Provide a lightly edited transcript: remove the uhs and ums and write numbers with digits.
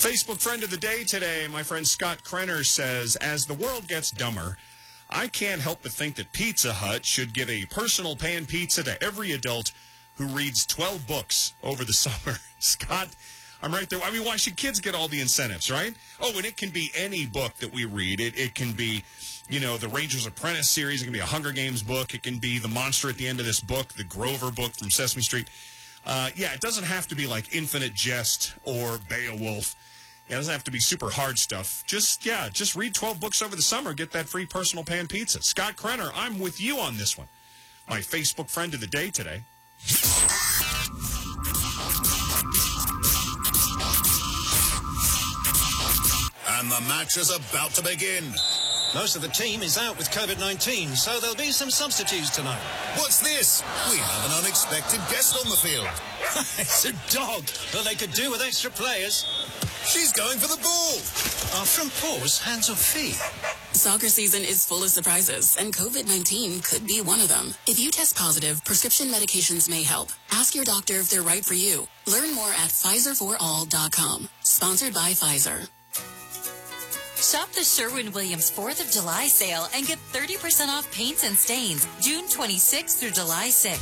Facebook friend of the day today, my friend Scott Krenner says, as the world gets dumber, I can't help but think that Pizza Hut should give a personal pan pizza to every adult who reads 12 books over the summer. Scott, I'm right there. I mean, why should kids get all the incentives, right? Oh, and it can be any book that we read. It can be, you know, the Ranger's Apprentice series. It can be a Hunger Games book. It can be the monster at the end of this book, the Grover book from Sesame Street. It doesn't have to be like Infinite Jest or Beowulf. It doesn't have to be super hard stuff. Just read 12 books over the summer. Get that free personal pan pizza. Scott Krenner, I'm with you on this one. My Facebook friend of the day today. And the match is about to begin. Most of the team is out with COVID-19, so there'll be some substitutes tonight. What's this? We have an unexpected guest on the field. It's a dog, but they could do with extra players. She's going for the ball. From paws, hands or feet. Soccer season is full of surprises, and COVID-19 could be one of them. If you test positive, prescription medications may help. Ask your doctor if they're right for you. Learn more at PfizerForAll.com. Sponsored by Pfizer. Shop the Sherwin-Williams 4th of July sale and get 30% off paints and stains June 26th through July 6th.